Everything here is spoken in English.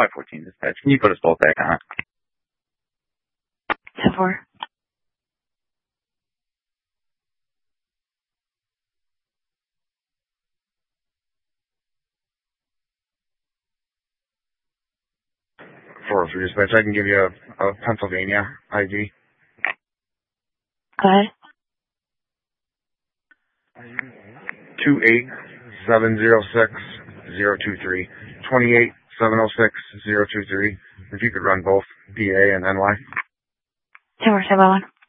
514 dispatch. Can you put us both back on? 10-4. Dispatch. I can give you a Pennsylvania ID. Go ahead. 28706-023. 28706-023. If you could run both PA and NY. 10-4, 7-1.